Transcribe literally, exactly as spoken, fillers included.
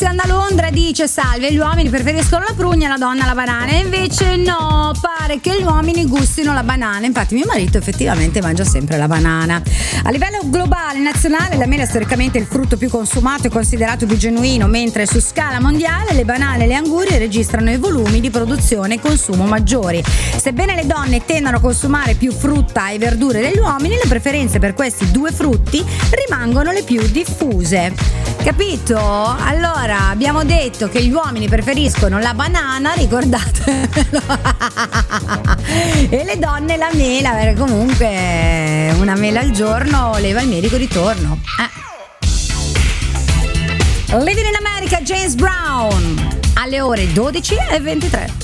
Sebastian da Londra dice: salve, gli uomini preferiscono la prugna, la donna la banana. E invece no, pare che gli uomini gustino la banana. Infatti mio marito effettivamente mangia sempre la banana. A livello globale, nazionale, la mela è storicamente il frutto più consumato e considerato più genuino, mentre su scala mondiale le banane e le angurie registrano i volumi di produzione e consumo maggiori. Sebbene le donne tendano a consumare più frutta e verdure degli uomini, le preferenze per questi due frutti rimangono le più diffuse. Capito? Allora, abbiamo detto che gli uomini preferiscono la banana, ricordatevelo, e le donne la mela, perché comunque una mela al giorno leva il medico di torno. Eh. Living in America, James Brown, alle ore dodici e ventitré.